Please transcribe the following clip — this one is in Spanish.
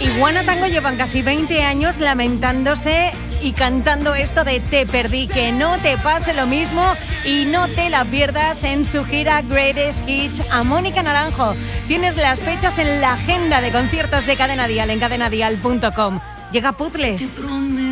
Iguana Tango llevan casi 20 años lamentándose y cantando esto de Te perdí, que no te pase lo mismo y no te la pierdas en su gira Greatest Hits a Mónica Naranjo. Tienes las fechas en la agenda de conciertos de Cadena Dial en cadenadial.com. Llega Puzzles.